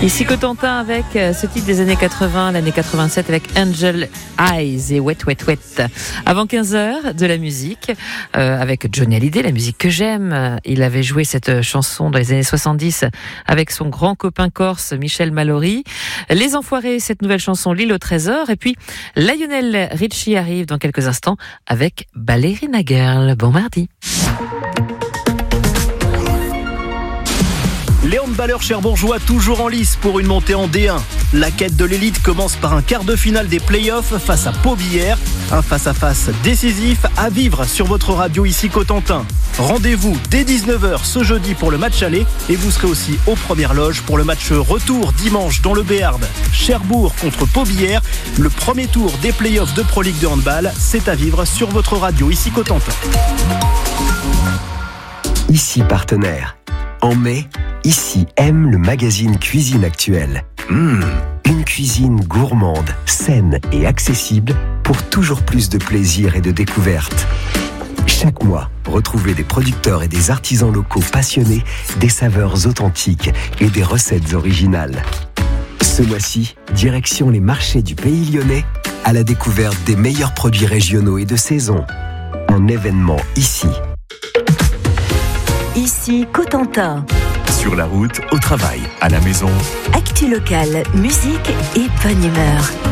Ici Cotentin avec ce titre des années 80, l'année 87 avec Angel Eyes et Wet Wet Wet. Avant 15h, de la musique avec Johnny Hallyday, la musique que j'aime. Il avait joué cette chanson dans les années 70 avec son grand copain corse Michel Mallory. Les Enfoirés, cette nouvelle chanson L'île au trésor. Et puis Lionel Richie arrive dans quelques instants avec Ballerina Girl. Bon mardi. Les handballeurs cherbourgeois toujours en lice pour une montée en D1. La quête de l'élite commence par un quart de finale des playoffs face à Pau-Billère. Un face-à-face décisif à vivre sur votre radio ici Cotentin. Rendez-vous dès 19h ce jeudi pour le match aller et vous serez aussi aux premières loges pour le match retour dimanche dans le Béarn. Cherbourg contre Pau-Billère, le premier tour des playoffs de Pro League de handball, c'est à vivre sur votre radio ici Cotentin. Ici partenaire. En mai, Ici aime le magazine Cuisine Actuelle. Une cuisine gourmande, saine et accessible pour toujours plus de plaisir et de découverte. Chaque mois, retrouvez des producteurs et des artisans locaux passionnés, des saveurs authentiques et des recettes originales. Ce mois-ci, direction les marchés du Pays Lyonnais à la découverte des meilleurs produits régionaux et de saison. Un événement ici. Ici Cotentin. Sur la route, au travail, à la maison. Actu locale, musique et bonne humeur.